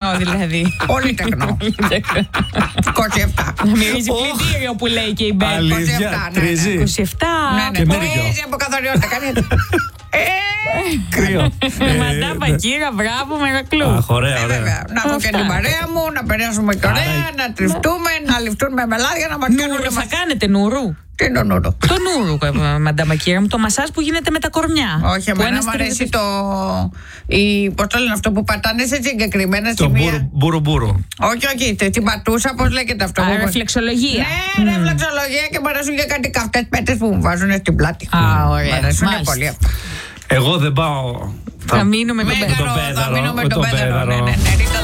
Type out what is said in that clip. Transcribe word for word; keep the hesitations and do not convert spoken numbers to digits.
τεκνό δηλαδή. Πολύ τεκνό. είκοσι επτά. Να μυρίζει πλυντήριο που λέει και η Μπέλ. Αλήθεια, τρίζει. είκοσι επτά. Ναι, ναι, τρίζει από καθαριότητα. Κρύο. Μαντά Πακύρα, μπράβο, Μερακλού. Αχ, ωραία, ωραία. Να πω και την παρέα μου, να περάσουμε και ωραία, να τριφτούμε, να ληφτούν με μελάδια, να μας κάνουν. Νουρου, θα κάνετε νουρου. Τι είναι το νουρου? Το νουρου, Μαντά Πακύρα μου, το μασάζ που γίνεται με τα κορμιά. Όχι, εμένα μου αρέσει το. Πώς το λένε αυτό που πατάνε σε συγκεκριμένα Το σημεία. μπουρου-μπουρου. Όχι, όχι, την πατούσα, πώς λέγεται αυτό? Α, ρεφλεξολογία. Ναι, ρεφλεξολογία και μου αρέσουν και κάτι καυτές πέτες που μου βάζουν στην πλάτη. Α, ωραία. Μου αρέσουν Μάλιστα. πολύ αυτά. Εγώ δεν πάω. Θα μείνουμε με τον Μέγαρο, Πέδαρο. θα μείνουμε με τον τον Πέδαρο. Πέδαρο. Ναι, ναι, ναι.